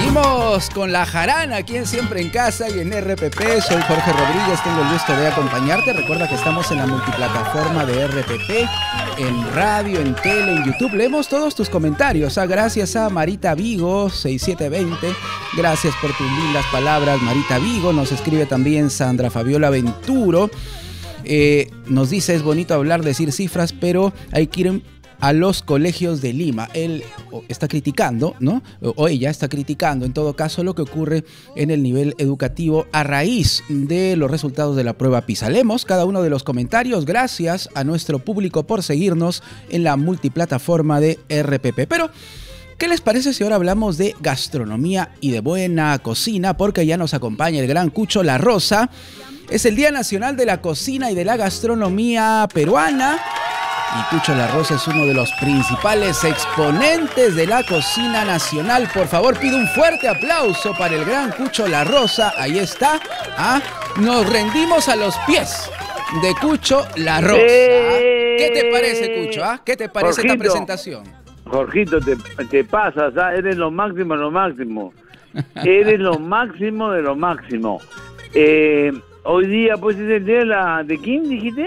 Seguimos con la jarana aquí en Siempre en Casa y en RPP. Soy Jorge Rodríguez, tengo el gusto de acompañarte. Recuerda que estamos en la multiplataforma de RPP, en radio, en tele, en YouTube. Leemos todos tus comentarios. Gracias a Marita Vigo, 6720. Gracias por tus lindas palabras, Marita Vigo. Nos escribe también Sandra Fabiola Venturo. Nos dice, es bonito hablar, decir cifras, pero hay que ir a los colegios de Lima. Él está criticando, ¿no? O ella está criticando, en todo caso, lo que ocurre en el nivel educativo a raíz de los resultados de la prueba PISA. Leemos cada uno de los comentarios. Gracias a nuestro público por seguirnos en la multiplataforma de RPP. Pero, ¿qué les parece si ahora hablamos de gastronomía y de buena cocina? Porque ya nos acompaña el gran Cucho La Rosa. Es el Día Nacional de la Cocina y de la Gastronomía Peruana. Y Cucho La Rosa es uno de los principales exponentes de la cocina nacional. Por favor, pido un fuerte aplauso para el gran Cucho La Rosa. Ahí está. Nos rendimos a los pies de Cucho La Rosa. ¿Qué te parece, Cucho? ¿Qué te parece esta presentación? Jorgito, te pasas, eres lo máximo, lo máximo. Eres lo máximo de lo máximo. Hoy día, pues, es el día ¿de quién dijiste?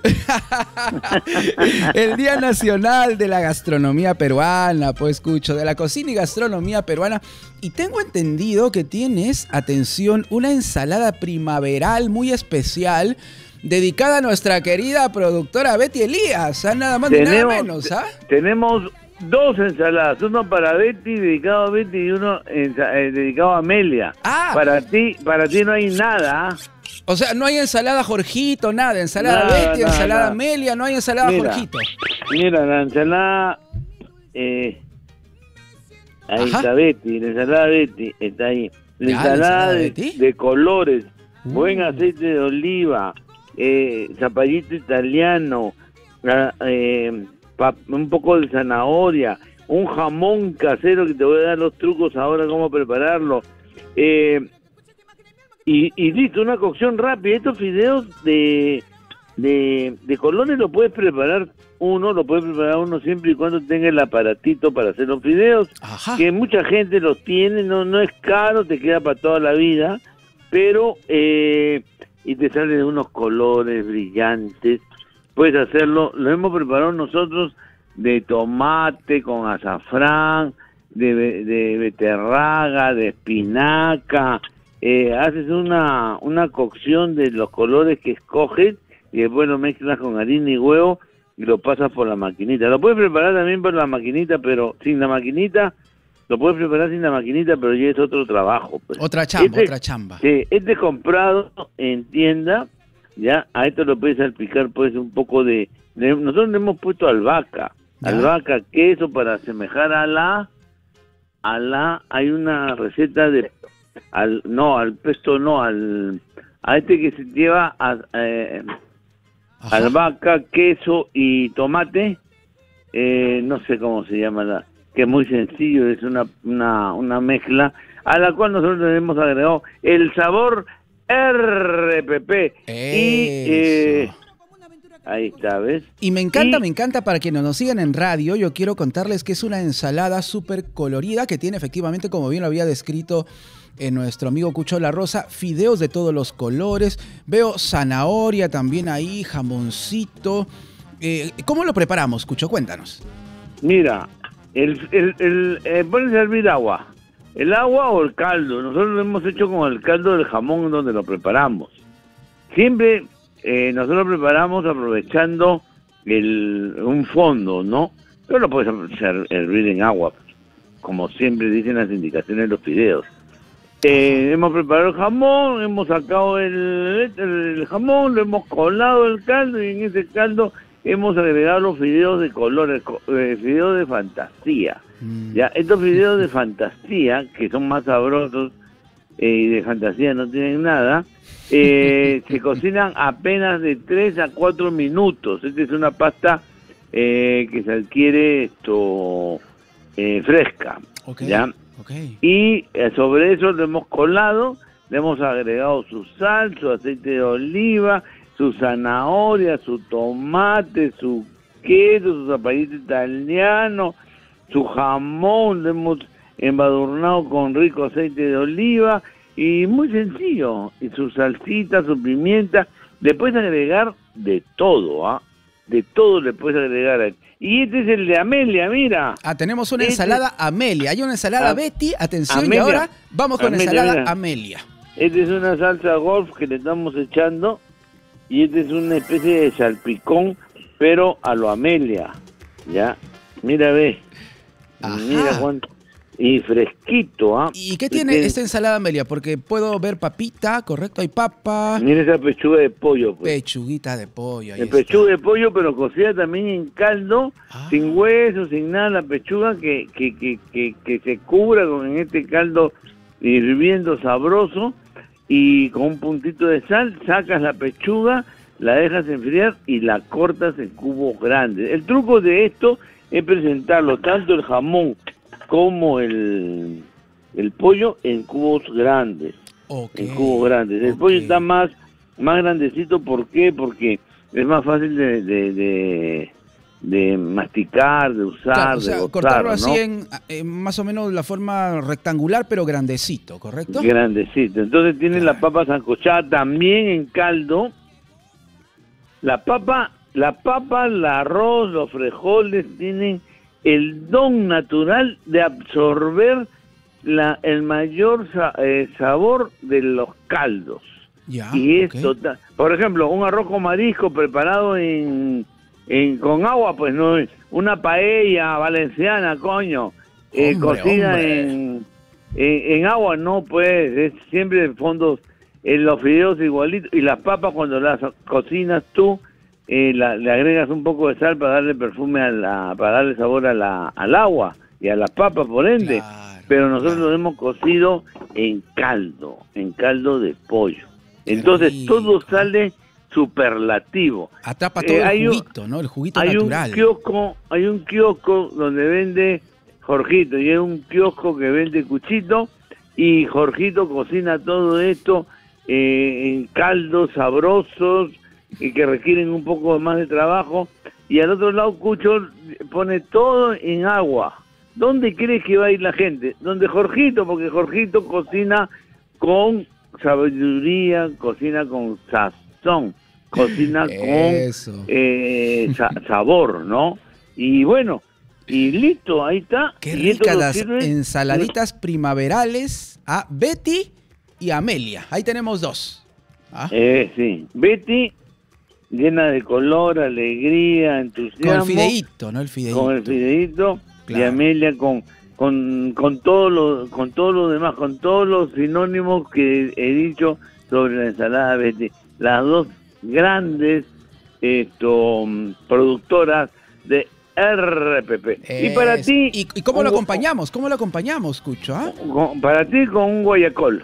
El Día Nacional de la Gastronomía Peruana, pues, Cucho, de la cocina y gastronomía peruana. Y tengo entendido que tienes, atención, una ensalada primaveral muy especial dedicada a nuestra querida productora Betty Elías, nada más ni nada menos, Tenemos dos ensaladas, uno para Betty, dedicado a Betty, y uno dedicado a Amelia. Para ti no hay nada. O sea, no hay ensalada Jorgito, nada, ensalada Betty, ensalada Amelia, no hay ensalada Jorgito. Mira, la ensalada, ahí está Betty, la ensalada Betty está ahí. La ensalada de colores, buen aceite de oliva, zapallito italiano, un poco de zanahoria, un jamón casero que te voy a dar los trucos ahora cómo prepararlo. Y listo, una cocción rápida. Estos fideos de colores lo puedes preparar uno siempre y cuando tenga el aparatito para hacer los fideos. Que mucha gente los tiene, no es caro, te queda para toda la vida, pero y te sale de unos colores brillantes. Puedes hacerlo, lo hemos preparado nosotros de tomate con azafrán, de beterraga, de espinaca. Haces una cocción de los colores que escoges y después lo mezclas con harina y huevo y lo pasas por la maquinita. Lo puedes preparar también por la maquinita, pero sin la maquinita, lo puedes preparar sin la maquinita, pero ya es otro trabajo. Pues. Otra chamba. Sí, este comprado en tienda, ya, a esto lo puedes salpicar pues un poco nosotros le hemos puesto albahaca, queso para asemejar hay una receta al pesto no, a este que se lleva albahaca, queso y tomate, no sé cómo se llama, que es muy sencillo, es una mezcla a la cual nosotros le hemos agregado el sabor RPP. Y ahí está, ¿ves? Y me encanta para quienes nos siguen en radio, yo quiero contarles que es una ensalada súper colorida que tiene efectivamente, como bien lo había descrito nuestro amigo Cucho La Rosa, fideos de todos los colores, veo zanahoria también ahí, jamoncito. ¿Cómo lo preparamos, Cucho? Cuéntanos. Mira, pones a hervir agua. El agua o el caldo. Nosotros lo hemos hecho con el caldo del jamón donde lo preparamos. Siempre nosotros preparamos aprovechando un fondo, ¿no? Pero lo puedes hacer hervir en agua, como siempre dicen las indicaciones de los fideos. Hemos preparado el jamón, hemos sacado el jamón, lo hemos colado el caldo y en ese caldo hemos agregado los fideos de colores, fideos de fantasía. Ya, estos fideos de fantasía, que son más sabrosos y de fantasía no tienen nada, se cocinan apenas de 3 a 4 minutos. Esta es una pasta que se adquiere fresca. ¿Ya? Y sobre eso lo hemos colado, le hemos agregado su sal, su aceite de oliva, su zanahoria, su tomate, su queso, su zapallito italiano, su jamón, embadurnado con rico aceite de oliva y muy sencillo. Y su salsita, su pimienta, le puedes agregar de todo, ¿ah? De todo le puedes agregar. Y este es el de Amelia, mira. Tenemos una ensalada Amelia. Hay una ensalada Betty, atención, Amelia. Y ahora vamos con Amelia, ensalada mira. Amelia. Esta es una salsa golf que le estamos echando y esta es una especie de salpicón, pero a lo Amelia, ¿ya? Mira, ve. Ajá. Mira cuánto. Y fresquito, ¿ah? ¿Y qué tiene esta ensalada Amelia? Porque puedo ver papita, ¿correcto? Hay papa. Mira esa pechuga de pollo, pues. Pechuguita de pollo. Ahí El pechuga de pollo, pero cocida también en caldo, sin hueso, sin nada, la pechuga que se cubra en este caldo hirviendo sabroso y con un puntito de sal, sacas la pechuga, la dejas enfriar y la cortas en cubos grandes. El truco de esto es presentarlo, tanto el jamón como el pollo, en cubos grandes. Okay. En cubos grandes. El pollo está más grandecito, ¿por qué? Porque es más fácil de masticar, de usar, claro, o sea, de gozar, cortarlo ¿no? así en más o menos la forma rectangular, pero grandecito, ¿correcto? Grandecito. Entonces tiene la papa sancochada también en caldo. La papa, el arroz, los frijoles tienen el don natural de absorber el mayor sabor de los caldos. Ya, y es total. Por ejemplo, un arroz con marisco preparado con agua, pues no es una paella valenciana, coño, cocida en agua, no, pues es siempre de fondos, los fideos igualitos, y las papas cuando las cocinas tú, le agregas un poco de sal para darle perfume para darle sabor al agua y a las papas, por ende. Claro, pero nosotros lo hemos cocido en caldo de pollo. Entonces todo sale superlativo. Atrapa todo el juguito, ¿no? El juguito natural. Hay un kiosco donde vende Jorgito, y es un kiosco que vende cuchito, y Jorgito cocina todo esto en caldos sabrosos y que requieren un poco más de trabajo, y al otro lado Cucho pone todo en agua. ¿Dónde crees que va a ir la gente? Donde Jorgito, porque Jorgito cocina con sabiduría, cocina con sazón, cocina con sabor, ¿no? Y bueno, y listo, ahí está. Qué ricas las ensaladitas primaverales a Betty y Amelia. Ahí tenemos dos. Sí, Betty llena de color, alegría, entusiasmo. Con el fideíto, ¿no? El fideíto. Con el fideíto, claro. Y Amelia con todo lo demás, con todos los sinónimos que he dicho sobre la ensalada Betty. Las dos grandes productoras de RPP. Y para ti... ¿Y cómo lo acompañamos? ¿Cómo lo acompañamos, Cucho? Para ti con un guayacol.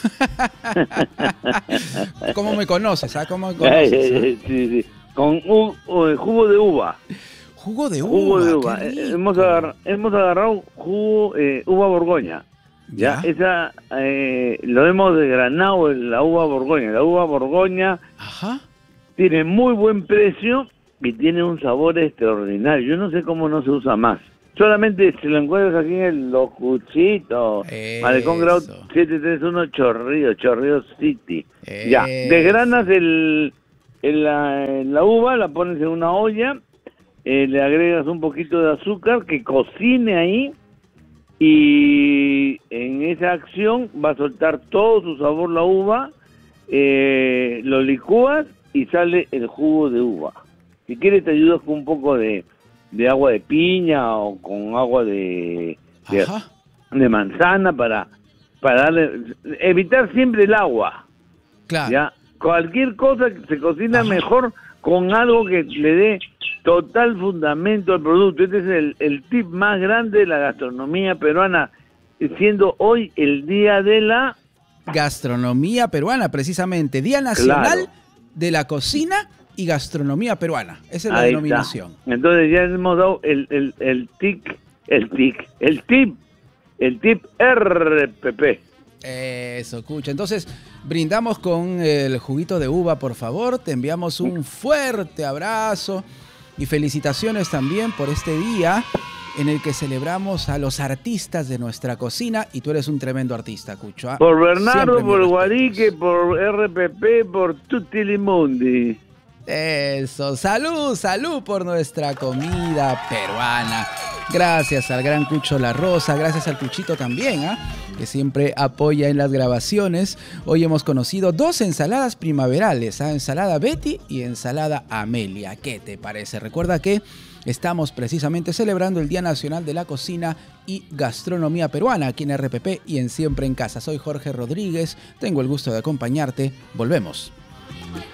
¿Cómo me conoces? ¿Cómo me conoces? Sí. Con jugo de uva. Jugo de uva. Jugo de uva. Hemos agarrado jugo uva Borgoña. Ya, esa lo hemos desgranado en la uva Borgoña. La uva Borgoña tiene muy buen precio y tiene un sabor extraordinario. Yo no sé cómo no se usa más. Solamente si lo encuentras aquí en Los Cuchitos, Malecón Grau 731 Chorrillos City. Ya, desgranas la uva, la pones en una olla, le agregas un poquito de azúcar que cocine ahí, y en esa acción va a soltar todo su sabor la uva, lo licúas y sale el jugo de uva. Si quieres te ayudas con un poco de agua de piña o con agua de manzana para darle, evitar siempre el agua. Claro. ¿Ya? Cualquier cosa que se cocina mejor con algo que le dé total fundamento al producto. Este es el tip más grande de la gastronomía peruana, siendo hoy el día de la gastronomía peruana, precisamente, Día Nacional de la Cocina y Gastronomía Peruana. Esa es la denominación. Está. Entonces ya hemos dado el tip RPP. Eso, Cucho. Entonces, brindamos con el juguito de uva, por favor. Te enviamos un fuerte abrazo y felicitaciones también por este día. en el que celebramos a los artistas de nuestra cocina, y tú eres un tremendo artista, Cucho. Por Bernardo, por Guarique, por RPP, por Tutti Limundi. Eso, salud, salud por nuestra comida peruana. Gracias al gran Cucho La Rosa, gracias al Cuchito también, que siempre apoya en las grabaciones. Hoy hemos conocido 2 ensaladas primaverales, ensalada Betty y ensalada Amelia. ¿Qué te parece? Recuerda que estamos precisamente celebrando el Día Nacional de la Cocina y Gastronomía Peruana aquí en RPP y en Siempre en Casa. Soy Jorge Rodríguez, tengo el gusto de acompañarte. Volvemos.